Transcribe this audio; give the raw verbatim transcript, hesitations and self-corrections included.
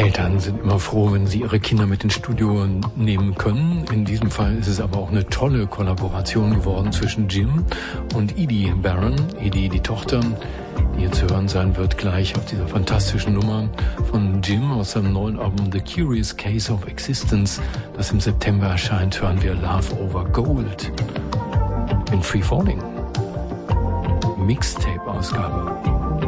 Eltern sind immer froh, wenn sie ihre Kinder mit ins Studio nehmen können. In diesem Fall ist es aber auch eine tolle Kollaboration geworden zwischen Jim und Edie Barron. Edie, die Tochter, die hier zu hören sein wird, gleich auf dieser fantastischen Nummer von Jim aus seinem neuen Album The Curious Case of Existence, das im September erscheint, hören wir Love Over Gold in Free Falling. Mixtape-Ausgabe.